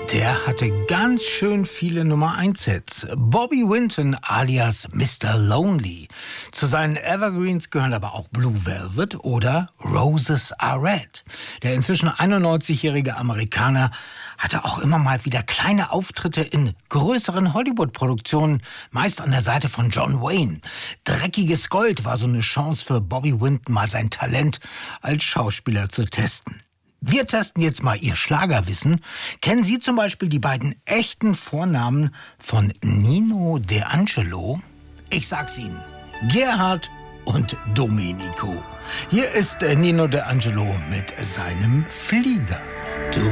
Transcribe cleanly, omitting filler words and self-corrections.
Der hatte ganz schön viele Nummer-1-Hits. Bobby Winton alias Mr. Lonely. Zu seinen Evergreens gehören aber auch Blue Velvet oder Roses Are Red. Der inzwischen 91-jährige Amerikaner hatte auch immer mal wieder kleine Auftritte in größeren Hollywood-Produktionen, meist an der Seite von John Wayne. Dreckiges Gold war so eine Chance für Bobby Winton, mal sein Talent als Schauspieler zu testen. Wir testen jetzt mal Ihr Schlagerwissen. Kennen Sie zum Beispiel die beiden echten Vornamen von Nino D'Angelo? Ich sag's Ihnen. Gerhard und Domenico. Hier ist Nino D'Angelo mit seinem Flieger.